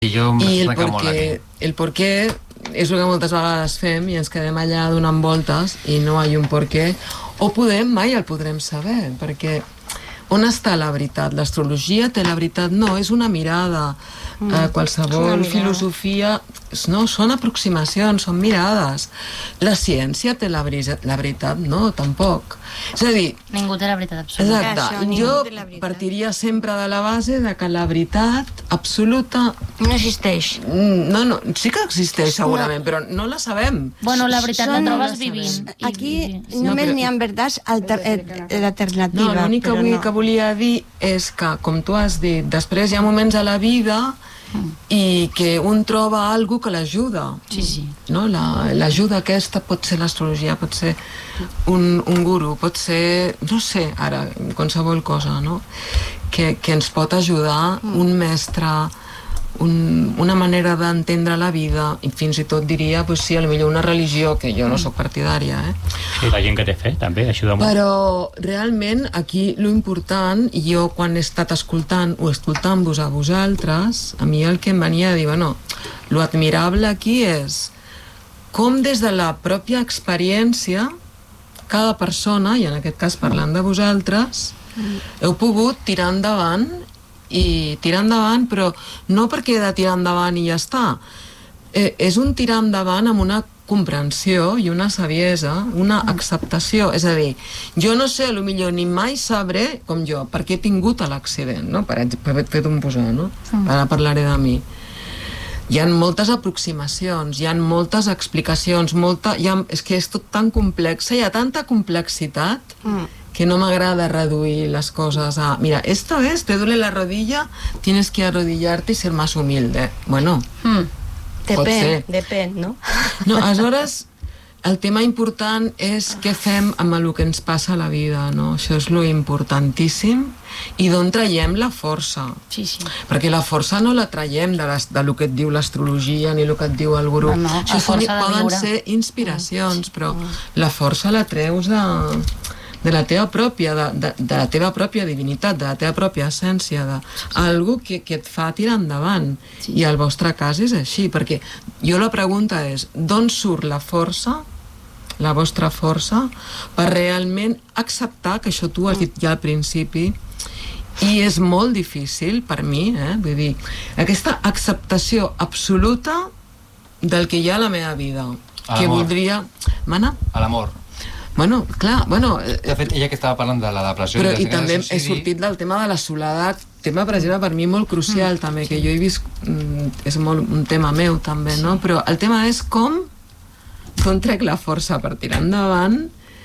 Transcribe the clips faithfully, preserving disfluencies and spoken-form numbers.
I jo I el perquè, el perquè és el que moltes vegades fem i ens quedem allà donant voltes i no hi ha un perquè, o podem, mai el podrem saber, perquè on està la veritat? L'astrologia té la veritat? No, és una mirada. Mm, eh, qualsevol mirada. Filosofia... No, són aproximacions, són mirades. La ciència té la, la veritat? No, tampoc. És a dir... Ningú té la veritat absoluta. Exacte. Això, jo partiria sempre de la base de que la veritat absoluta... No existeix. No, no, sí que existeix segurament, no. Però no la sabem. Bueno, la veritat Són, la trobes no vivint. Aquí i... només no, n'hi ha veritats alternatives. No, l'únic que, vull, no. que volia dir és que, com tu has dit, després hi ha moments a la vida mm. i que un troba algú que l'ajuda. Sí, sí. No? L'ajuda la, aquesta pot ser l'astrologia, pot ser un, un guru, pot ser, no sé, ara, qualsevol cosa, no? Que, que ens pot ajudar mm. un mestre, un, una manera d'entendre la vida, i fins i tot diria, pues sí, potser una religió, que jo no sóc partidària, eh? Sí, la gent que té fe també ajuda molt. Però realment aquí lo important, i jo quan he estat escoltant o escoltant-vos a vosaltres, a mi el que em venia a dir, bueno, lo admirable aquí és com des de la pròpia experiència cada persona, i en aquest cas parlant de vosaltres, heu pogut tirar endavant i tirar endavant, però no perquè he de tirar endavant i ja està. Eh, és un tirar endavant amb una comprensió i una saviesa, una acceptació. És a dir, jo no sé, potser ni mai sabré, com jo, per què he tingut l'accident, no? Per, per fet un posar, no? Ara parlaré de mi. Hi ha moltes aproximacions, hi ha moltes explicacions, molta, hi ha, és que és tot tan complex, hi ha tanta complexitat mm. que no m'agrada reduir les coses a... Mira, esto es, te duele la rodilla, tienes que arrodillarte y ser más humilde. Bueno, mm. depèn, depèn, no? No, aleshores, el tema important és què fem amb el que ens passa a la vida, no? Això és lo importantíssim. I d'on traiem la força. Sí, sí. Perquè la força no la traiem de, les, de lo que et diu l'astrologia ni el que et diu el gurú. No, no, això són, poden viure. ser inspiracions, mm. però mm. la força la treus de... de la teva pròpia, de, de, de la teva pròpia divinitat, de la teva pròpia essència, de algo que, que et fa tirar endavant. Sí. I el vostre cas és així, perquè jo la pregunta és, d'on surt la força, la vostra força, per realment acceptar, que això tu has dit ja al principi, i és molt difícil per mi, eh? Vull dir, aquesta acceptació absoluta del que hi ha a la meva vida, que voldria... Mana? A l'amor. Bueno, clar, bueno... De fet, ella que estava parlant de la depressió... Però i també he sortit del tema de la soledat, tema, per exemple, per mi molt crucial, mm, també, sí. que jo he vist... És molt un tema meu, també, sí. no? Però el tema és com d'on trec la força per tirar endavant,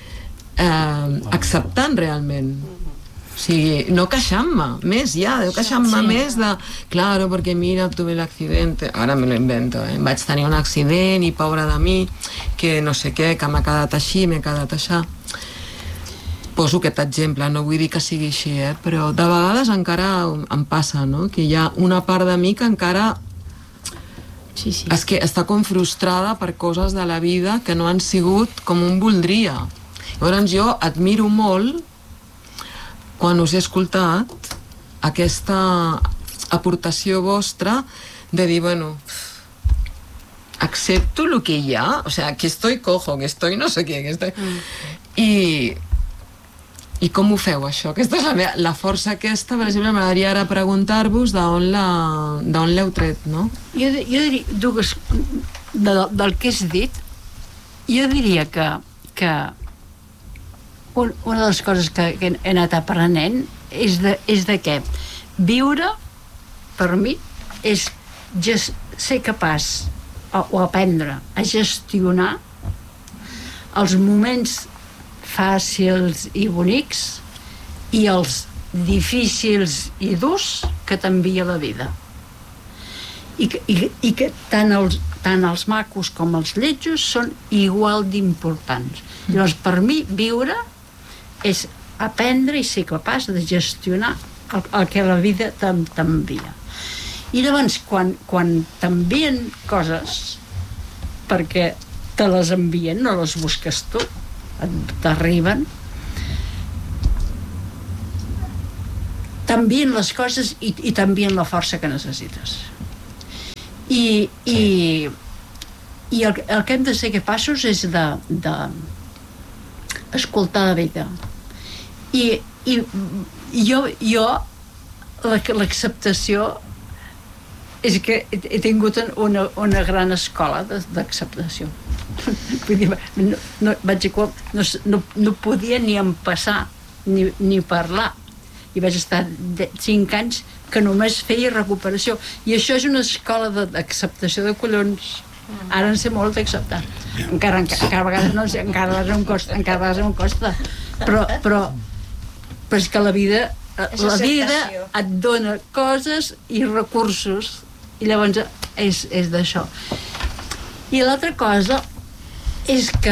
eh, acceptant realment. O sigui, no queixant-me, més ja, deu queixant-me sí. més de... Claro, perquè mira, tuve l'accident... Ara me lo invento, eh? Vaig tenir un accident i pobra de mi, que no sé què, que m'ha quedat així, m'he quedat així. Poso aquest exemple, no vull dir que sigui així, eh? Però de vegades encara em passa, no? Que hi ha una part de mi que encara... Sí, sí. És que està com frustrada per coses de la vida que no han sigut com un voldria. Llavors jo admiro molt quan us he escoltat aquesta aportació vostra de dir, bueno, accepto lo que hi ha, o sea, que estoy cojo, que estoy no sé què, que estoy... Mm. I, i com ho feu, això? Aquesta és la, meva, la força aquesta, per exemple, m'agradaria ara preguntar-vos d'on l'heu tret, no? Jo, jo diria, dues, de, del que has dit, jo diria que, que una de les coses que, que he anat aprenent és de, és de què viure, per mi, és gest, ser capaç o, o aprendre a gestionar els moments fàcils i bonics i els difícils i durs que t'envia la vida. I que, i, i que tant els, tant els macos com els lletjos són igual d'importants. Llavors, per mi, viure és aprendre i ser capaç de gestionar el, el que la vida t'envia. I llavors, quan, quan t'envien coses, perquè te les envien, no les busques tu, t'arriben, t'envien les coses i, i t'envien la força que necessites. I, i, i el, el que hem de ser capaços és de, de escoltar la vida. I, i jo, jo l'acceptació és que he tingut una, una gran escola d'acceptació. Vull dir, no, no, vaig, no, no, no podia ni empassar ni, ni parlar, i vaig estar cinc anys que només feia recuperació, i això és una escola d'acceptació de collons. Ara en sé molt d'acceptar, encara, encara a vegades no sé, encara a vegades em costa, encara a vegades em costa, però, però, però és que la vida la vida et dona coses i recursos, i llavors és, és d'això. I l'altra cosa és que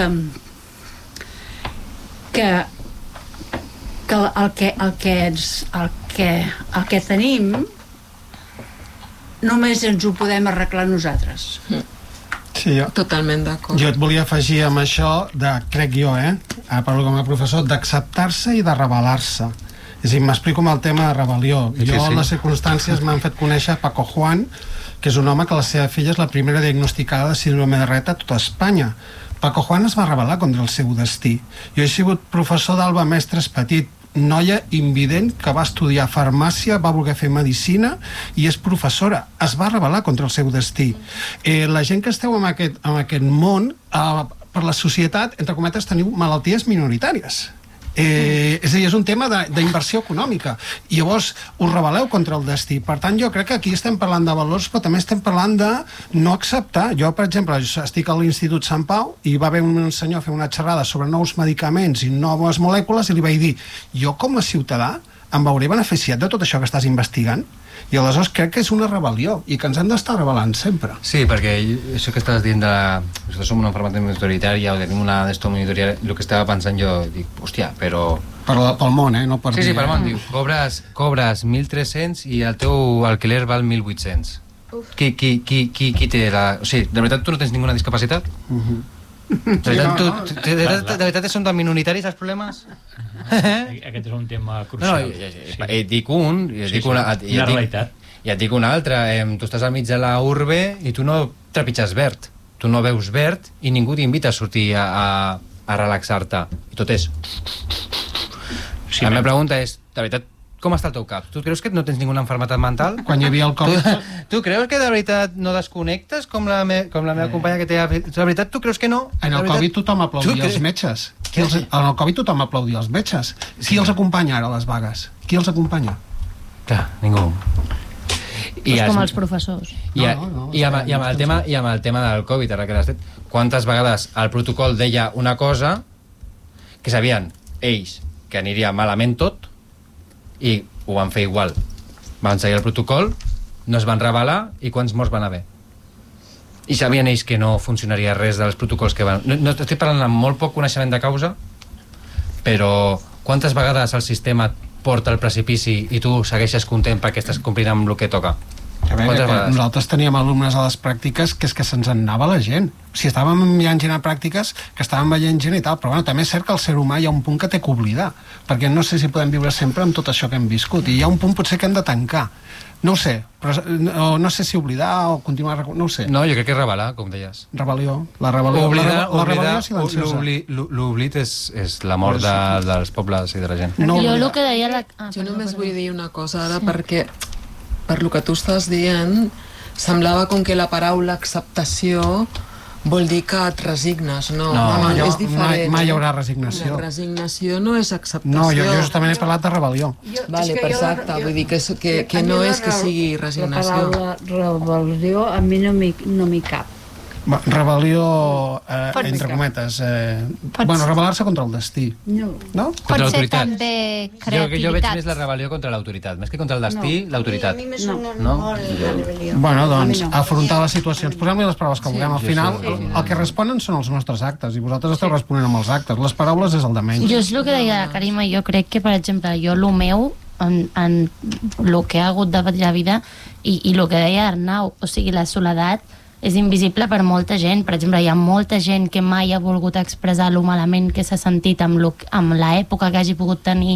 que que el que, el que, ens, el que, el que tenim només ens ho podem arreglar nosaltres. Sí, jo. Totalment d'acord. Jo et volia afegir amb això, de, crec jo, eh? Ara parlo com a professor, d'acceptar-se i de rebel·lar-se. És a dir, m'explico amb el tema de rebel·lió. Sí, jo, sí. les circumstàncies m'han fet conèixer Paco Juan, que és un home que la seva filla és la primera diagnosticada de síndrome de Rett a tota Espanya. Paco Juan es va rebel·lar contra el seu destí. Jo he sigut professor d'Alba Mestres Petit, noia invident que va estudiar farmàcia, va voler fer medicina i és professora. Es va rebel·lar contra el seu destí. Eh, la gent que esteu en aquest, en aquest món, eh, per la societat, entre cometes, teniu malalties minoritàries. Eh, és a dir, és un tema d'inversió econòmica, i llavors us rebel·leu contra el destí. Per tant, jo crec que aquí estem parlant de valors, però també estem parlant de no acceptar. Jo, per exemple, estic a l'Institut Sant Pau i va haver un senyor a fer una xerrada sobre nous medicaments i noves molècules, i li vaig dir, jo com a ciutadà em veuré beneficiat de tot això que estàs investigant? I aleshores crec que és una rebel·lió i que ens hem d'estar rebel·lant sempre. Sí, perquè això que estàs dient de la... Nosaltres som una formació monitoritària o tenim una d'esto monitoritària, el que estava pensant jo, dic, hòstia, però... Per, pel món, eh? No per sí, dir, sí, pel eh? món, diu, cobres, cobres mil tres-cents i el teu alquiler val mil vuit-cents. Qui, qui, qui, qui, qui té la... O sigui, de veritat tu no tens ninguna discapacitat? Uh-huh. De veritat, tu, tu, de, veritat, de veritat són tan minoritaris els problemes? Aquest és un tema crucial. No, no, sí. Et dic un, i et Sí, dic sí, una, una i et dic, realitat. I et dic una altra, eh, tu estàs al mig de la urbe i tu no trepitges verd, tu no veus verd i ningú t'invita a sortir a, a, a relaxar-te. I tot és... Sí, la meva pregunta és, de veritat, com està el teu cap? Tu creus que no tens ninguna malaltia mental? Quan hi havia el Covid... Tu, tu creus que de veritat no desconnectes com la, me, com la meva companya que té... De veritat, tu creus que no? En el veritat, Covid tothom aplaudia tu els metges. Qui els, en el Covid tothom aplaudia els metges. Qui els acompanya ara a les vagues? Qui els acompanya? Clar, ningú. I com els professors. I, a, no, no, no, i, amb, i, amb el tema, I amb el tema del Covid, ara que l'has dit, quantes vegades el protocol deia una cosa que sabien ells que aniria malament tot i ho van fer igual. Van seguir el protocol, no es van rebel·lar i quants morts van haver. I sabien ells que no funcionaria res dels protocols que van... No, no estic parlant amb molt poc coneixement de causa, però quantes vegades el sistema porta al precipici i tu segueixes content perquè estàs complint amb el que toca? A veure, que nosaltres teníem alumnes a les pràctiques que és que se'ns en anava la gent. Si estàvem enviant gent a pràctiques, que estàvem veient gent i tal, però bueno, també és cert que el ser humà hi ha un punt que té que oblidar, perquè no sé si podem viure sempre amb tot això que hem viscut, i hi ha un punt potser que hem de tancar. No ho sé, però no, no sé si oblidar o continuar... No ho sé. No, jo crec que és rebel·lar, com deies. Rebel·lió. La rebel·lió, oblidar, la, la rebel·lió silenciosa. L'oblit és, és la mort de, dels pobles i de la gent. No, jo el que deia... La... Ah, jo només vull dir una cosa ara, sí. perquè per lo que tu estàs dient semblava com que la paraula acceptació vol dir que et resignes. No, no, no, no és diferent. Mai, mai hi haurà resignació. La resignació no és acceptació. No, jo, jo justament he parlat de rebel·lió. Jo, vale, exacte, jo, vull dir que, que, que no és que sigui resignació. La paraula rebel·lió a mi no m'hi no cap. Rebel·lió, eh, entre cometes, eh, bueno, rebel·lar-se contra el destí. No. No? Pot ser també creativitat. Jo, jo veig més la rebel·lió contra l'autoritat, més que contra el destí, no. l'autoritat. A mi me sona no. molt la rebel·lió. Bueno, doncs, no. afrontar les situacions. Posem-li les paraules que vulguem. Al sí, final, sí, sí. el, el que responen són els nostres actes, i vosaltres esteu responent amb els actes. Les paraules és el de menys. Jo és el que deia la Karima, jo crec que, per exemple, jo el meu, en, en el que ha hagut de la vida, i, i el que deia Arnau, o sigui, la soledat, és invisible per molta gent. Per exemple, hi ha molta gent que mai ha volgut expressar lo malament que s'ha sentit amb, lo, amb l'època que hagi pogut tenir,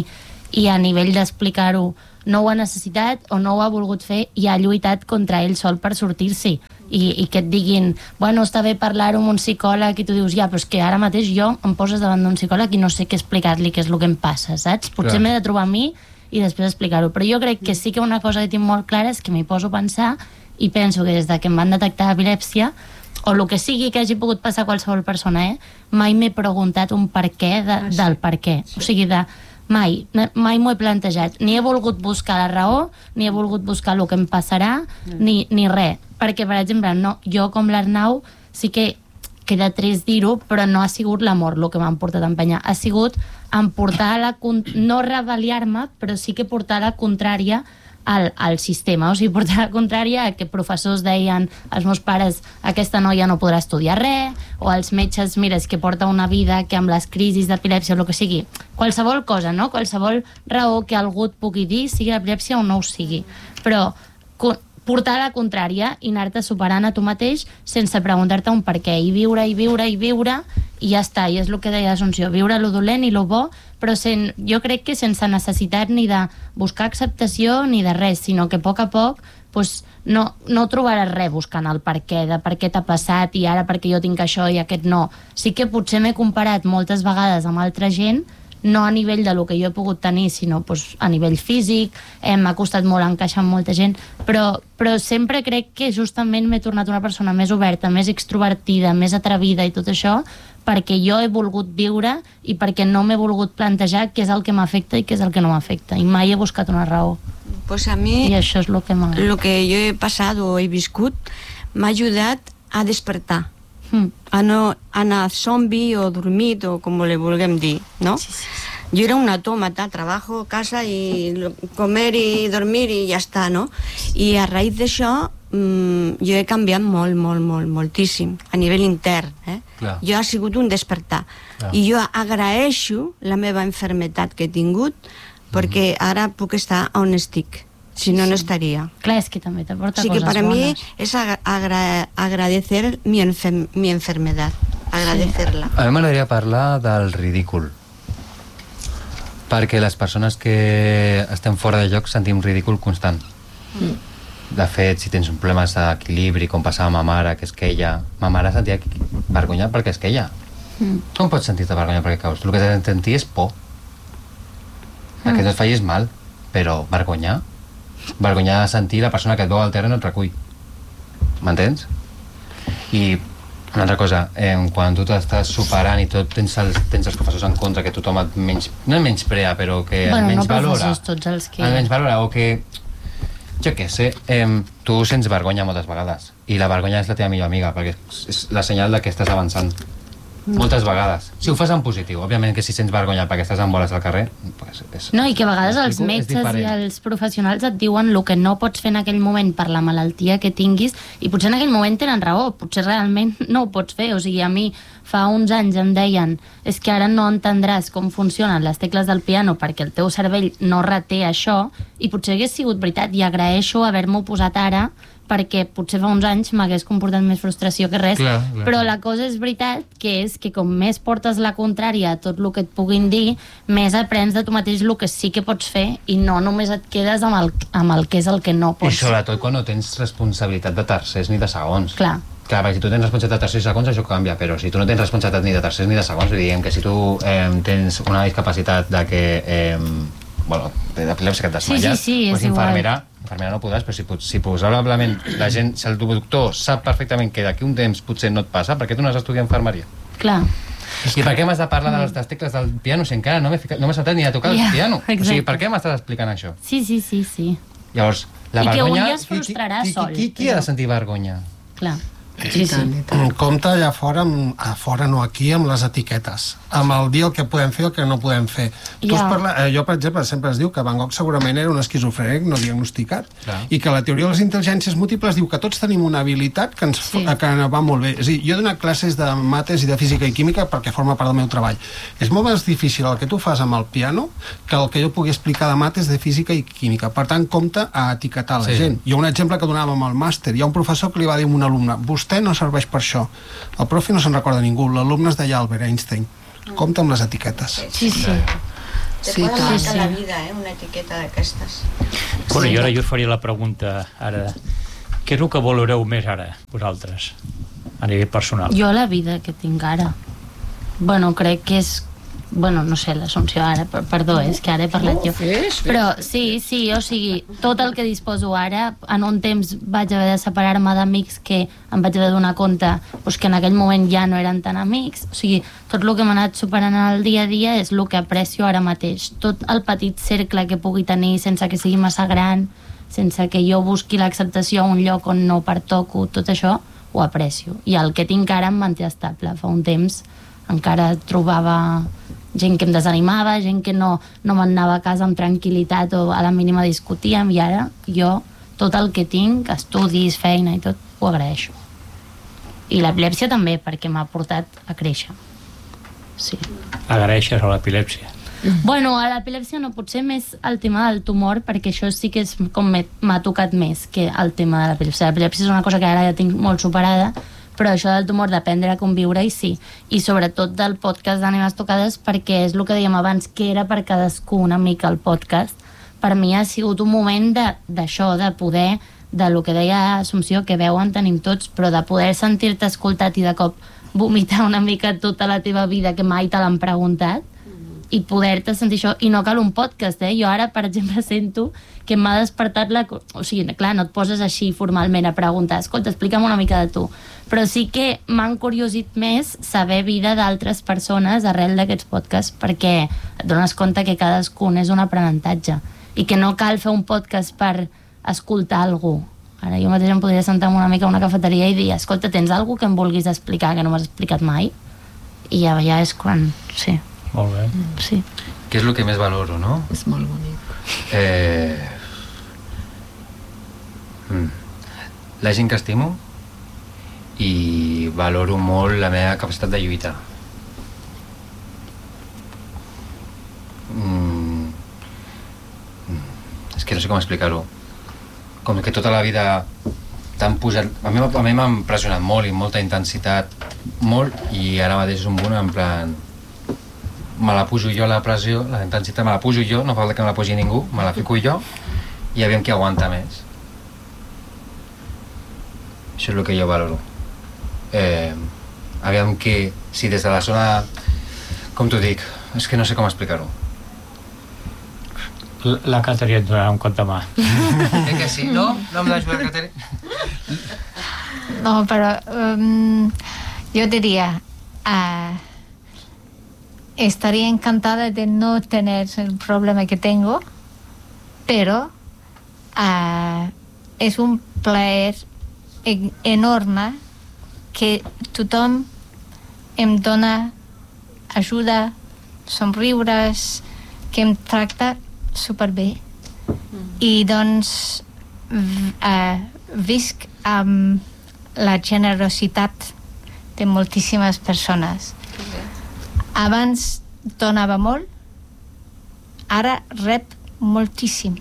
i a nivell d'explicar-ho no ho ha necessitat o no ho ha volgut fer i ha lluitat contra ell sol per sortir-s'hi. I, i que et diguin, bueno, està bé parlar-ho amb un psicòleg, i tu dius, ja, però és que ara mateix jo em poses davant d'un psicòleg i no sé què explicar-li, què és el que em passa, saps? Potser m'he de trobar a mi i després explicar-ho. Però jo crec que sí que una cosa que tinc molt clara és que m'hi poso a pensar i penso que des de que em van detectar epilèpsia, o el que sigui que hagi pogut passar a qualsevol persona, eh, mai m'he preguntat un per què de, ah, sí. del per què. Sí. O sigui, de mai, mai m'ho he plantejat. Ni he volgut buscar la raó, ni he volgut buscar el que em passarà, mm. ni, ni res. Perquè, per exemple, no, jo com l'Arnau sí que queda trist dir-ho, però no ha sigut l'amor el que m'ha portat a empènyer. Ha sigut em portar la, no rebel·liar-me, però sí que portar la contrària al, al sistema. O sigui, portar la contrària a que professors deien als meus pares, aquesta noia no podrà estudiar res, o als metges, mira, és que porta una vida que amb les crisis d'epilèpsia o el que sigui, qualsevol cosa, no? Qualsevol raó que algú et pugui dir, sigui l'epilèpsia o no ho sigui. Però portar la contrària i anar-te superant a tu mateix sense preguntar-te un per què, i viure, i viure, i viure, i ja està, i és el que deia Assumpció, viure lo dolent i lo bo, però sen, jo crec que sense necessitat ni de buscar acceptació ni de res, sinó que a poc a poc pues, no, no trobaràs res buscant el per què, de per què t'ha passat i ara perquè jo tinc això i aquest no. Sí que potser m'he comparat moltes vegades amb altra gent, no a nivell de lo que jo he pogut tenir, sinó pues, a nivell físic, eh, m'ha costat molt encaixar amb molta gent, però, però sempre crec que justament m'he tornat una persona més oberta, més extrovertida, més atrevida i tot això, perquè jo he volgut viure i perquè no m'he volgut plantejar què és el que m'afecta i què és el que no m'afecta, i mai he buscat una raó. Pues a mi, I això és el que m'ha... Lo que jo he passat o he viscut m'ha ajudat a despertar. Mm. a no anar zombi o dormit o com le vulguem dir, no? Sí, sí, sí. Jo era un autómata, trabajo, casa i comer i dormir i ja està, no? I a raïs d'això mmm, jo he canviat molt, molt, molt, moltíssim a nivell intern, eh? Clar. Jo ha sigut un despertar. Clar. I jo agraeixo la meva enfermetat que he tingut perquè mm-hmm. ara puc estar on estic. Si no, no estaria. Clar, és que també t'aporta sí coses bones. Sí que per mi és agra agradecer mi, enfer mi enfermedad, agradecerla. Sí. A mi m'agradaria parlar del ridícul. Perquè les persones que estem fora de lloc sentim ridícul constant. Mm. De fet, si tens un problema d'equilibri, com passava amb ma mare, que es queia, ma mare sentia vergonya perquè es queia. Mm. Com pots sentir-te vergonya perquè caus? El que t'has de sentir és por. Mm. Que no et facis mal, però vergonya... vergonya de sentir la persona que et veu al terra no et recull. M'entens? I una altra cosa, eh, quan tu t'estàs superant i tot tens els, tens els professors en contra, que tothom et menys, no et menysprea, però que bueno, el menys no valora, tots els que... el menys valora, o que jo què sé, eh, tu sents vergonya moltes vegades i la vergonya és la teva millor amiga perquè és la senyal de que estàs avançant. Moltes vegades. Si ho fas en positiu, òbviament que si sents vergonya perquè estàs en boles al carrer... Pues és, no, i que a vegades els metges i els professionals et diuen el que no pots fer en aquell moment per la malaltia que tinguis i potser en aquell moment tenen raó, potser realment no ho pots fer. O sigui, a mi fa uns anys em deien és que ara no entendràs com funcionen les tecles del piano perquè el teu cervell no reté això i potser hagués sigut veritat i agraeixo haver-m'ho posat ara perquè potser fa uns anys m'hagués comportat més frustració que res, clar, clar. Però la cosa és veritat que és que com més portes la contrària a tot el que et puguin dir, més aprens de tu mateix el que sí que pots fer i no només et quedes amb el, amb el que és el que no pots. I sobretot quan no tens responsabilitat de tercers ni de segons. Clar. Clar, perquè si tu tens responsabilitat de tercers i segons això canvia, però si tu no tens responsabilitat ni de tercers ni de segons, diguem que si tu eh, tens una discapacitat de que... Eh, bueno, d'epilèpsia que et desmaies, sí, sí, sí, pues infermera, infermera no podràs, però si, si probablement la gent, si el doctor sap perfectament que d'aquí un temps potser no et passa, per què tu no has estudiat infermeria? Clar. I per què m'has de parlar de les tecles del piano si encara no m'he no sentat ni a tocar yeah, el piano? Exacte. O sigui, per què m'estàs explicant això? Sí, sí, sí, sí. Llavors, la I vergonya... I que un dia es frustrarà qui, qui, sol. Qui, qui, qui ha de sentir vergonya? Clar. Sí, sí. Compte allà fora, amb, a fora no aquí, amb les etiquetes, amb el dir el que podem fer i el que no podem fer. Yeah. Tu parla, eh, jo, per exemple, sempre es diu que Van Gogh segurament era un esquizofrènic no diagnosticat, clar. I que la teoria de les intel·ligències múltiples diu que tots tenim una habilitat que ens sí. que va molt bé. És a dir, jo he donat classes de mates i de física i química perquè forma part del meu treball. És molt més difícil el que tu fas amb el piano que el que jo pugui explicar de mates, de física i química. Per tant, compte a etiquetar la sí. gent. Hi ha un exemple que donàvem al màster. Hi ha un professor que li va dir a un alumne: vostè no serveix per això. El profe no se'n recorda ningú, l'alumne es deia Albert Einstein. Compte amb les etiquetes. Sí, sí. Te Sí, poden tant. marcar Sí, la sí. vida, eh, una etiqueta d'aquestes. Bueno, i ara jo us faria la pregunta ara. Què és el que valoreu més ara, vosaltres, a nivell personal? Jo la vida que tinc ara. Bueno, crec que és... Bueno, no sé, l'assumpció ara, per- perdó, és que ara he parlat jo. Però sí, sí, o sigui, tot el que disposo ara, en un temps vaig haver de separar-me d'amics que em vaig haver de donar compte doncs, que en aquell moment ja no eren tan amics. O sigui, tot el que m'ha anat superant el dia a dia és el que aprecio ara mateix. Tot el petit cercle que pugui tenir sense que sigui massa gran, sense que jo busqui l'acceptació a un lloc on no pertoco, tot això ho aprecio. I el que tinc ara em manté estable. Fa un temps encara trobava gent que em desanimava, gent que no, no me'n anava a casa amb tranquil·litat o a la mínima discutíem, i ara jo tot el que tinc, estudis, feina i tot, ho agraeixo. I l'epilèpsia també, perquè m'ha portat a créixer. Sí. Agraeixes a l'epilèpsia. Bueno, a l'epilèpsia no, potser més el tema del tumor, perquè això sí que és com m'he- m'ha tocat més que el tema de l'epilèpsia. L'epilèpsia és una cosa que ara ja tinc molt superada, però això del tumor d'aprendre a conviure, i sí. I sobretot del podcast d'Ànimes Tocades, perquè és el que dèiem abans, que era per cadascú una mica el podcast. Per mi ha sigut un moment de- d'això, de, de poder, de lo que deia Assumpció, que veuen tenim tots, però de poder sentir-te escoltat i de cop vomitar una mica tota la teva vida que mai te l'han preguntat, i poder-te sentir això, i no cal un podcast, eh? Jo ara, per exemple, sento que m'ha despertat la... O sigui, clar, no et poses així formalment a preguntar, escolta, explica'm una mica de tu, però sí que m'ha encuriosit més saber vida d'altres persones arrel d'aquests podcasts, perquè et dones compte que cadascun és un aprenentatge, i que no cal fer un podcast per escoltar algú. Ara jo mateix em podria sentar una mica a una cafeteria i dir, escolta, tens alguna que em vulguis explicar que no m'has explicat mai? I ja, ja és quan... Sí. Molt bé. Sí. Que és el que més valoro, no? És molt bonic. Eh... Mm. La gent que estimo, i valoro molt la meva capacitat de lluitar. Mm. Mm. És que no sé com explicar-ho. Com que tota la vida t'han pujat... A mi, a mi m'ha impressionat molt, i molta intensitat, molt, i ara mateix és un punt en plan... Me la pujo jo, la pressió, la intensitat me la pujo jo, no fa falta que me la pugi ningú, me la fico jo, i aviam qui aguanta més. Això és el que jo valoro. Eh, aviam que, si des de la zona, com t'ho dic, és que no sé com explicar-ho. La, la Caterina et donarà un cop de mà. Eh que sí? No? No em deixo la Caterina? No, pero um, yo diría, uh, estaría encantada de no tener el problema que tengo, pero uh, es un plaer en enorme que tothom em dona ajuda, somriures, que em tracta superbé. Mm. I doncs uh, visc amb la generositat de moltíssimes persones. Abans donava molt, ara rep moltíssim.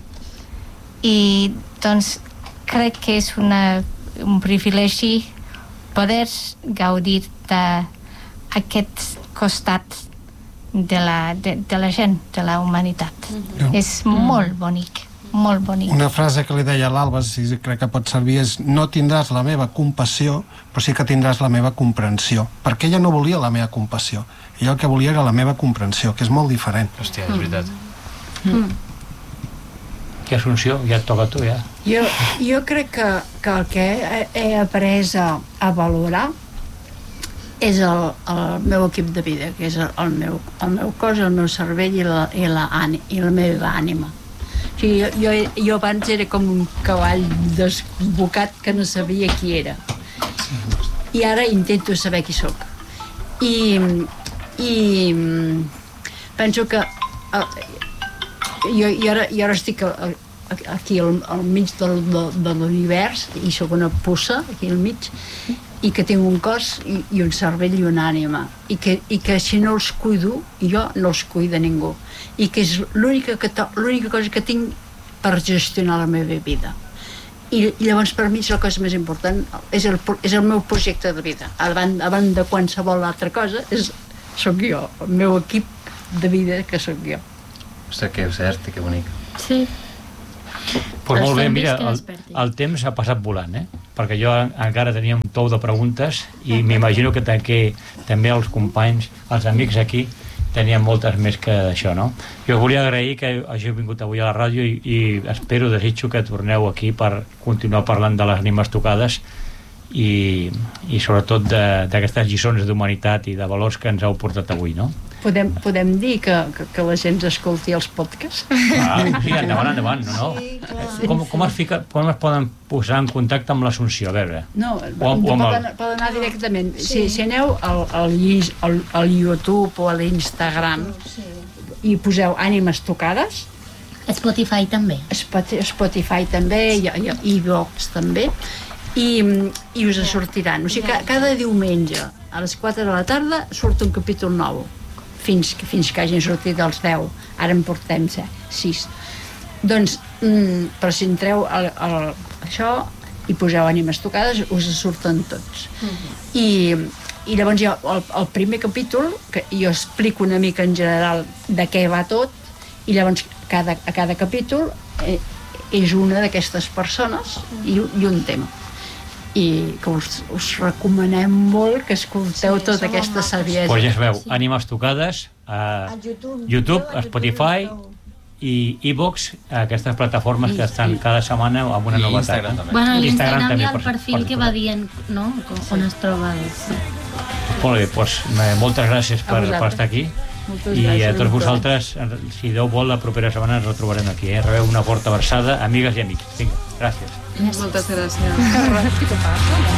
I doncs crec que és una, un privilegi poder gaudir d'aquest costat de la, de, de la gent, de la humanitat. Mm-hmm. És molt bonic, molt bonic. Una frase que li deia a l'Alba, si crec que pot servir, és: no tindràs la meva compassió, però sí que tindràs la meva comprensió. Perquè ella no volia la meva compassió, ella el que volia era la meva comprensió, que és molt diferent. Hòstia, és veritat. Mm. I Assumpció, ja et toca a tu, ja. Jo, jo crec que, que el que he, he après a, a valorar és el, el meu equip de vida, que és el, el, meu, el meu cos, el meu cervell i la, i la, i la meva ànima. O sigui, jo, jo, jo abans era com un cavall desbocat que no sabia qui era. I ara intento saber qui sóc. I, i penso que uh, jo, jo, ara, jo ara estic a, a, aquí al, al mig del, de, de l'univers, i sóc una puça aquí al mig, i que tinc un cos i, i un cervell i una ànima, i que, i que si no els cuido, jo no els cuida ningú, i que és l'única, que to, l'única cosa que tinc per gestionar la meva vida. I, i llavors per mi és la cosa més important, és el, és el meu projecte de vida, abans, abans de qualsevol altra cosa, és, soc jo, el meu equip de vida que soc jo. Ostres, que cert i que bonic. Sí. Pues molt bé, Estem mira, vist que el, desperti. el temps ha passat volant, eh? Perquè jo encara tenia un tou de preguntes i m'imagino que, que també els companys, els amics aquí, tenien moltes més que això, no? Jo us volia agrair que hàgiu vingut avui a la ràdio i, i espero, desitjo que torneu aquí per continuar parlant de les ànimes tocades i, i sobretot d'aquestes lliçons d'humanitat i de valors que ens heu portat avui, no? Podem, podem dir que, que, que la gent escolti els podcasts? Ah, sí, endavant, endavant, no? no? Com, com, es fica, com es poden posar en contacte amb l'Assumpció? A veure... No, o, o poden, el... poden anar directament. Sí. Si, si aneu al, al, al, al YouTube o a l'Instagram sí. i poseu ànimes tocades... Spotify també. Spotify també, i, i, i iVox també, i, i us sortiran. O sigui, ca, cada diumenge a les quatre de la tarda surt un capítol nou. Fins que, fins que hagin sortit els deu. Ara en portem sis. Doncs, mm, però si entreu al, al, això i poseu ànimes tocades, us surten tots. Uh-huh. I, I llavors hi ha el, el primer capítol, que jo explico una mica en general de què va tot, i llavors cada, a cada capítol eh, és una d'aquestes persones i, i un tema. I que us, us recomanem molt que escolteu sí, tota aquesta saviesa. Pues ja es veu, sí. Ànimes tocades a, a YouTube, YouTube, a Spotify i iVox, aquestes plataformes I, que estan i, cada setmana amb una novetat. Instagram també. Bueno, l'Instagram hi ha el perfil que va dient, no? On es troba. Sí. Molt bé, doncs moltes gràcies per, per estar aquí. Moltes I gràcies, a tots vosaltres, si Déu vol, la propera setmana ens retrobarem aquí. Eh? Rebeu una forta abraçada, amigues i amics. Vinga, gràcies. Moltes gràcies.